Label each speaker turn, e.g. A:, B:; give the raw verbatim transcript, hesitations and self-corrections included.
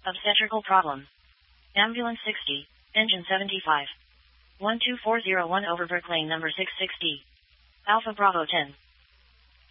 A: Obstetrical problem. Ambulance sixty, engine seventy-five. one two four zero one over Burke Lane number six six D. Alpha Bravo ten.